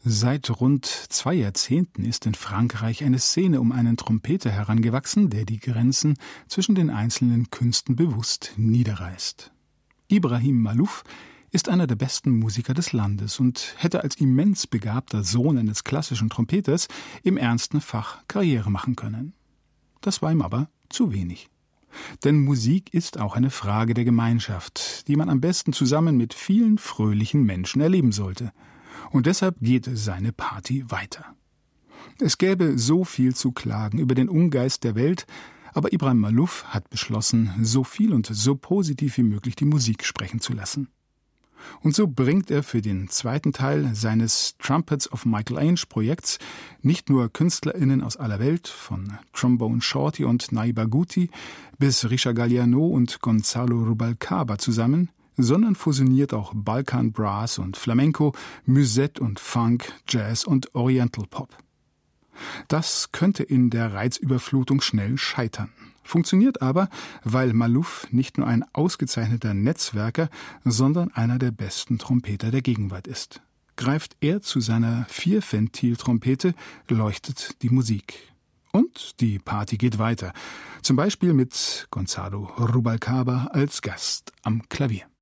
Seit rund 2 Jahrzehnten ist in Frankreich eine Szene um einen Trompeter herangewachsen, der die Grenzen zwischen den einzelnen Künsten bewusst niederreißt. Ibrahim Malouf ist einer der besten Musiker des Landes und hätte als immens begabter Sohn eines klassischen Trompeters im ernsten Fach Karriere machen können. Das war ihm aber zu wenig. Denn Musik ist auch eine Frage der Gemeinschaft, die man am besten zusammen mit vielen fröhlichen Menschen erleben sollte. Und deshalb geht seine Party weiter. Es gäbe so viel zu klagen über den Ungeist der Welt, aber Ibrahim Malouf hat beschlossen, so viel und so positiv wie möglich die Musik sprechen zu lassen. Und so bringt er für den zweiten Teil seines Trumpets of Michael Ainge Projekts nicht nur KünstlerInnen aus aller Welt, von Trombone Shorty und Naiba Guti bis Richard Galliano und Gonzalo Rubalcaba zusammen, sondern fusioniert auch Balkan Brass und Flamenco, Musette und Funk, Jazz und Oriental Pop. Das könnte in der Reizüberflutung schnell scheitern. Funktioniert aber, weil Malouf nicht nur ein ausgezeichneter Netzwerker, sondern einer der besten Trompeter der Gegenwart ist. Greift er zu seiner 4-Ventil-Trompete, leuchtet die Musik. Und die Party geht weiter. Zum Beispiel mit Gonzalo Rubalcaba als Gast am Klavier.